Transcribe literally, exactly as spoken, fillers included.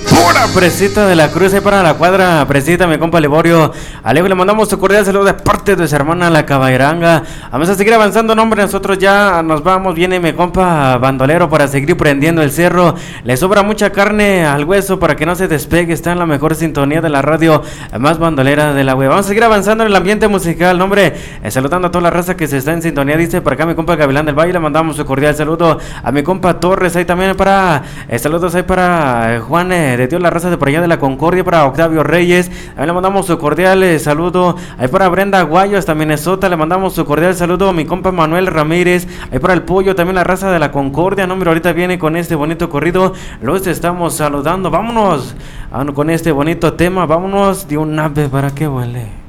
Pura presita de la cruz, ahí para la cuadra, presita, mi compa Liborio. Alejo, le mandamos su cordial saludo de parte de su hermana la Cabairanga. Vamos a seguir avanzando, no, hombre, nosotros ya nos vamos. Viene mi compa bandolero para seguir prendiendo el cerro. Le sobra mucha carne al hueso para que no se despegue. Está en la mejor sintonía de la radio más bandolera de la web. Vamos a seguir avanzando en el ambiente musical, no, hombre, eh, saludando a toda la raza que se está en sintonía. Dice para acá mi compa Gavilán del Valle, le mandamos su cordial saludo a mi compa Torres. Ahí también para, eh, saludos ahí para eh, Juan eh, de Dios, la raza de por allá de la Concordia, para Octavio Reyes. También le mandamos su cordial eh, saludo ahí para Brenda Guayo hasta Minnesota. Le mandamos su cordial saludo a mi compa Manuel Ramírez. Ahí para el Pollo, también la raza de la Concordia. No, hombre, ahorita viene con este bonito corrido. Los estamos saludando. Vámonos ah, con este bonito tema. Vámonos de un ave para que vuele.